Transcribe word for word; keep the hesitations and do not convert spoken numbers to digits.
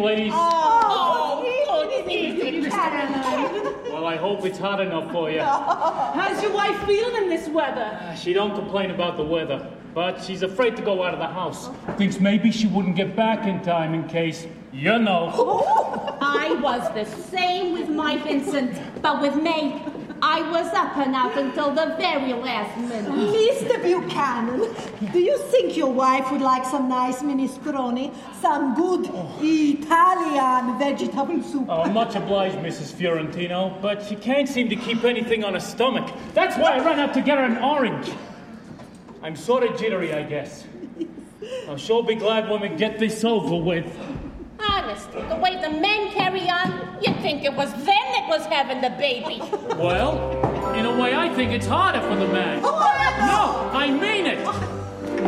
ladies. Oh, good evening, Caroline. Well, I hope it's hot enough for you. How's your wife feeling in this weather? She don't complain about the weather, but she's afraid to go out of the house. Thinks maybe she wouldn't get back in time in case, you know. I was the same with my Vincent, but with me, I was up and out until the very last minute. Mister Buchanan, do you think your wife would like some nice minestrone? Some good Italian vegetable soup? Oh, much obliged, Missus Fiorentino, but she can't seem to keep anything on her stomach. That's why I ran out to get her an orange. I'm sort of jittery, I guess. I'll sure be glad when we get this over with. Honestly, the way the men carry on, you'd think it was them that was having the baby. Well, in a way, I think it's harder for the man. Oh, No, I mean it.